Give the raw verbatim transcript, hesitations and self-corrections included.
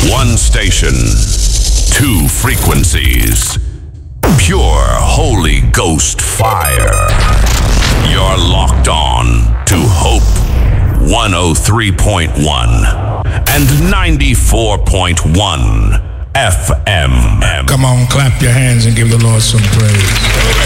One station, two frequencies. Pure Holy Ghost fire. You're locked on to Hope one oh three point one and ninety-four point one F M. Come on, clap your hands and give the Lord some praise.